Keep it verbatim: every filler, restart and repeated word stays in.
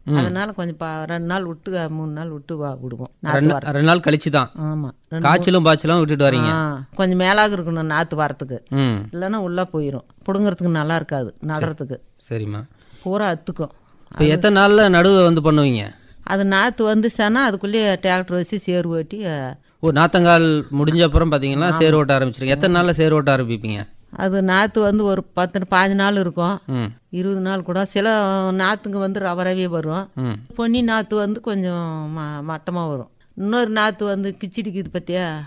அதனால கொஞ்சம் பா ரெண்டு நாள் விட்டு மூணு நாள் விட்டு வா விடுவோம் ரெண்டு நாற்று வர. ரெண்டு நாள் கழிச்சு தான் ஆமாம் காய்ச்சலும் பாய்ச்சலும் விட்டுட்டு வரீங்க. கொஞ்சம் மேலாக இருக்கணும் நாற்று வரத்துக்கு, ம் இல்லைன்னா உள்ளே போயிடும். பிடுங்கிறதுக்கு நல்லா இருக்காது நடுறதுக்கு, சரிம்மா. பூரா அத்துக்கும். இப்போ எத்தனை நாளில் நடுவு வந்து பண்ணுவீங்க? அது நாற்று வந்துச்சானா அதுக்குள்ளேயே டிராக்டர் வச்சு சேறு ஓட்டி. ஓ நாத்தங்கால் முடிஞ்ச அப்புறம் பார்த்தீங்கன்னா சேர் ஓட்ட ஆரம்பிச்சிருங்க. எத்தனை நாளில் சேர் ஓட்ட ஆரம்பிப்பீங்க? அது நாற்று வந்து ஒரு பத்து பாஞ்சு நாள் இருக்கும், ம் இருபது நாள் கூட. சில நாற்றுங்க வந்து ரவரவே வரும். ம் பொன்னி நாற்று வந்து கொஞ்சம் ம மட்டமாக வரும். இன்னொரு நாற்று வந்து கிச்சிடிக்குது பார்த்தியா,